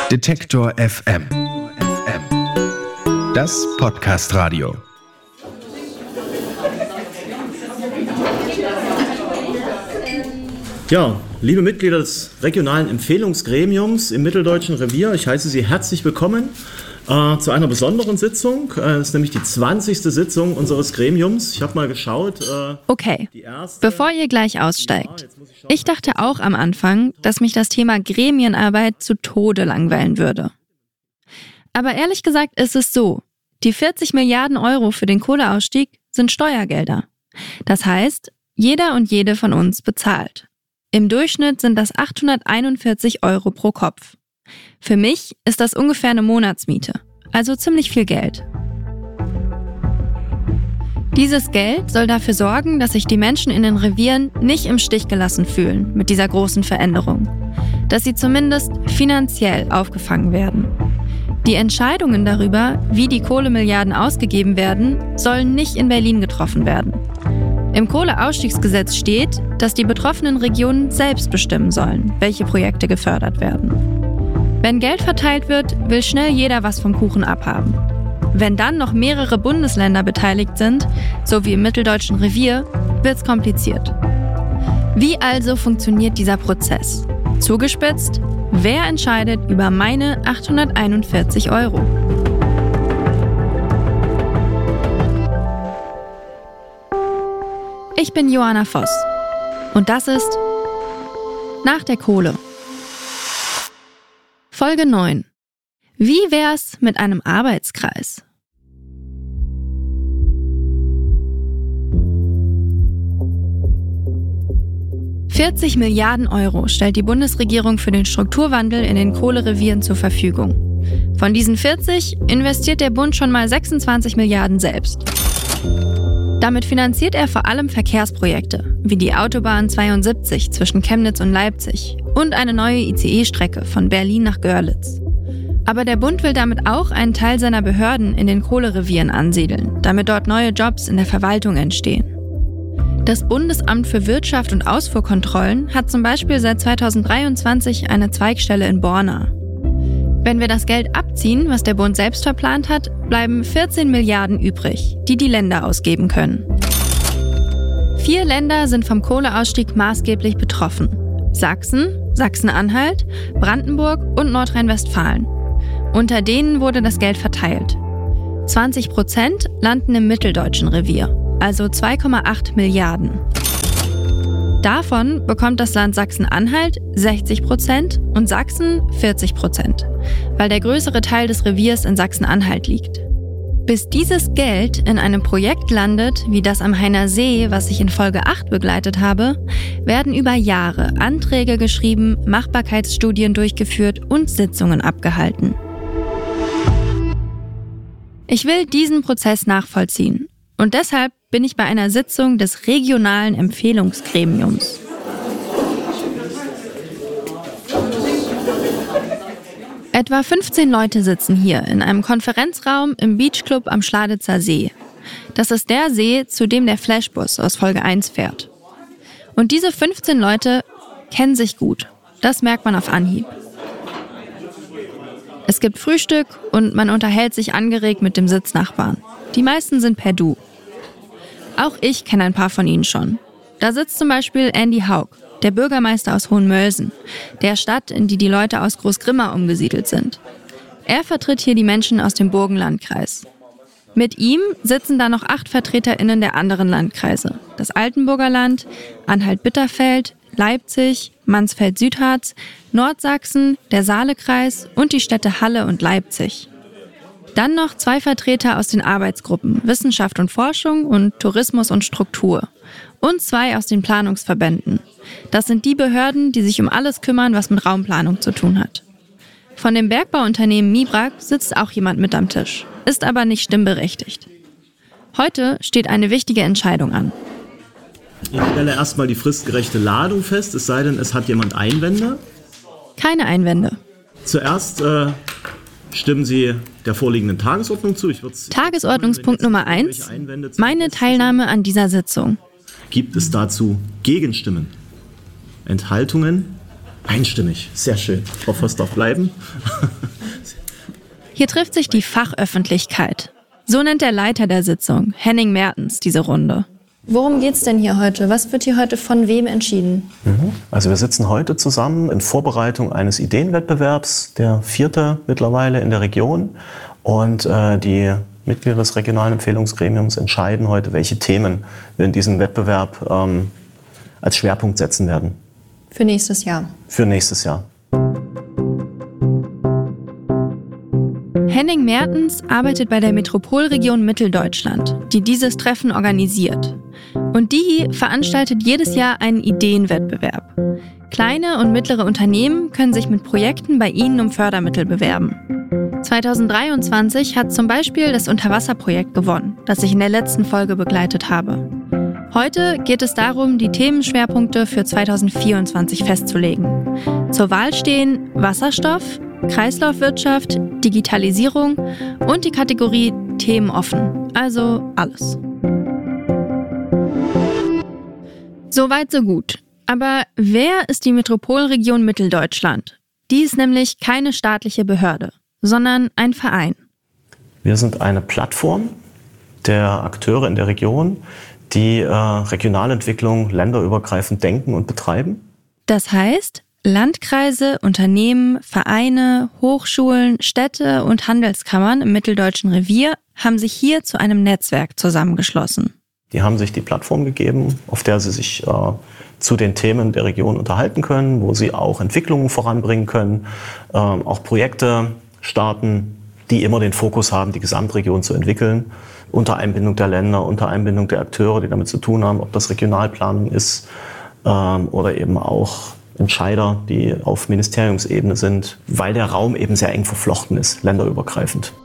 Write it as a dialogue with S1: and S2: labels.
S1: Detektor FM. Das Podcast-Radio.
S2: Ja, liebe Mitglieder des regionalen Empfehlungsgremiums im Mitteldeutschen Revier, ich heiße Sie herzlich willkommen zu einer besonderen Sitzung. Das ist nämlich die 20. Sitzung unseres Gremiums. Ich habe mal geschaut.
S3: Okay, bevor ihr gleich aussteigt. Ich dachte auch am Anfang, dass mich das Thema Gremienarbeit zu Tode langweilen würde. Aber ehrlich gesagt ist es so, die 40 Milliarden Euro für den Kohleausstieg sind Steuergelder. Das heißt, jeder und jede von uns bezahlt. Im Durchschnitt sind das 841 Euro pro Kopf. Für mich ist das ungefähr eine Monatsmiete, also ziemlich viel Geld. Dieses Geld soll dafür sorgen, dass sich die Menschen in den Revieren nicht im Stich gelassen fühlen mit dieser großen Veränderung. Dass sie zumindest finanziell aufgefangen werden. Die Entscheidungen darüber, wie die Kohlemilliarden ausgegeben werden, sollen nicht in Berlin getroffen werden. Im Kohleausstiegsgesetz steht, dass die betroffenen Regionen selbst bestimmen sollen, welche Projekte gefördert werden. Wenn Geld verteilt wird, will schnell jeder was vom Kuchen abhaben. Wenn dann noch mehrere Bundesländer beteiligt sind, so wie im Mitteldeutschen Revier, wird's kompliziert. Wie also funktioniert dieser Prozess? Zugespitzt, wer entscheidet über meine 841 Euro? Ich bin Johanna Voss und das ist Nach der Kohle. Folge 9. Wie wär's mit einem Arbeitskreis? $40 Milliarden stellt die Bundesregierung für den Strukturwandel in den Kohlerevieren zur Verfügung. Von diesen 40 investiert der Bund schon mal 26 Milliarden selbst. Damit finanziert er vor allem Verkehrsprojekte, wie die Autobahn 72 zwischen Chemnitz und Leipzig und eine neue ICE-Strecke von Berlin nach Görlitz. Aber der Bund will damit auch einen Teil seiner Behörden in den Kohlerevieren ansiedeln, damit dort neue Jobs in der Verwaltung entstehen. Das Bundesamt für Wirtschaft und Ausfuhrkontrollen hat zum Beispiel seit 2023 eine Zweigstelle in Borna. Wenn wir das Geld abziehen, was der Bund selbst verplant hat, bleiben 14 Milliarden übrig, die die Länder ausgeben können. 4 Länder sind vom Kohleausstieg maßgeblich betroffen. Sachsen, Sachsen-Anhalt, Brandenburg und Nordrhein-Westfalen. Unter denen wurde das Geld verteilt. 20% landen im Mitteldeutschen Revier, also 2,8 Milliarden. Davon bekommt das Land Sachsen-Anhalt 60% und Sachsen 40%, weil der größere Teil des Reviers in Sachsen-Anhalt liegt. Bis dieses Geld in einem Projekt landet, wie das am Hainer See, was ich in Folge 8 begleitet habe, werden über Jahre Anträge geschrieben, Machbarkeitsstudien durchgeführt und Sitzungen abgehalten. Ich will diesen Prozess nachvollziehen und deshalb bin ich bei einer Sitzung des regionalen Empfehlungsgremiums. Etwa 15 Leute sitzen hier in einem Konferenzraum im Beachclub am Schladitzer See. Das ist der See, zu dem der Flashbus aus Folge 1 fährt. Und diese 15 Leute kennen sich gut. Das merkt man auf Anhieb. Es gibt Frühstück und man unterhält sich angeregt mit dem Sitznachbarn. Die meisten sind per Du. Auch ich kenne ein paar von ihnen schon. Da sitzt zum Beispiel Andy Haug, der Bürgermeister aus Hohenmölsen, der Stadt, in die die Leute aus Großgrimma umgesiedelt sind. Er vertritt hier die Menschen aus dem Burgenlandkreis. Mit ihm sitzen da noch 8 VertreterInnen der anderen Landkreise. Das Altenburger Land, Anhalt-Bitterfeld, Leipzig, Mansfeld-Südharz, Nordsachsen, der Saalekreis und die Städte Halle und Leipzig. Dann noch 2 Vertreter aus den Arbeitsgruppen Wissenschaft und Forschung und Tourismus und Struktur. Und 2 aus den Planungsverbänden. Das sind die Behörden, die sich um alles kümmern, was mit Raumplanung zu tun hat. Von dem Bergbauunternehmen Mibrak sitzt auch jemand mit am Tisch, ist aber nicht stimmberechtigt. Heute steht eine wichtige Entscheidung an.
S2: Ich stelle erstmal die fristgerechte Ladung fest, es sei denn, es hat jemand Einwände.
S3: Keine Einwände.
S2: Zuerst stimmen Sie der vorliegenden Tagesordnung zu.
S3: Tagesordnungspunkt Nummer 1, meine Teilnahme an dieser Sitzung.
S2: Gibt es dazu Gegenstimmen? Enthaltungen? Einstimmig, sehr schön. Frau Voss darf bleiben.
S3: Hier trifft sich die Fachöffentlichkeit. So nennt der Leiter der Sitzung, Henning Mertens, diese Runde. Worum geht's denn hier heute? Was wird hier heute von wem entschieden?
S2: Also wir sitzen heute zusammen in Vorbereitung eines Ideenwettbewerbs, der 4. mittlerweile in der Region. Und die Mitglieder des regionalen Empfehlungsgremiums entscheiden heute, welche Themen wir in diesem Wettbewerb als Schwerpunkt setzen werden.
S3: Für nächstes Jahr.
S2: Für nächstes Jahr.
S3: Henning Mertens arbeitet bei der Metropolregion Mitteldeutschland, die dieses Treffen organisiert. Und die veranstaltet jedes Jahr einen Ideenwettbewerb. Kleine und mittlere Unternehmen können sich mit Projekten bei ihnen um Fördermittel bewerben. 2023 hat zum Beispiel das Unterwasserprojekt gewonnen, das ich in der letzten Folge begleitet habe. Heute geht es darum, die Themenschwerpunkte für 2024 festzulegen. Zur Wahl stehen Wasserstoff, Kreislaufwirtschaft, Digitalisierung und die Kategorie Themen offen, also alles. Soweit so gut. Aber wer ist die Metropolregion Mitteldeutschland? Die ist nämlich keine staatliche Behörde, sondern ein Verein.
S2: Wir sind eine Plattform der Akteure in der Region, die Regionalentwicklung länderübergreifend denken und betreiben.
S3: Das heißt, Landkreise, Unternehmen, Vereine, Hochschulen, Städte und Handelskammern im Mitteldeutschen Revier haben sich hier zu einem Netzwerk zusammengeschlossen.
S2: Die haben sich die Plattform gegeben, auf der sie sich zu den Themen der Region unterhalten können, wo sie auch Entwicklungen voranbringen können, auch Projekte starten, die immer den Fokus haben, die Gesamtregion zu entwickeln, unter Einbindung der Länder, unter Einbindung der Akteure, die damit zu tun haben, ob das Regionalplanung ist oder eben auch Entscheider, die auf Ministeriumsebene sind, weil der Raum eben sehr eng verflochten ist, länderübergreifend.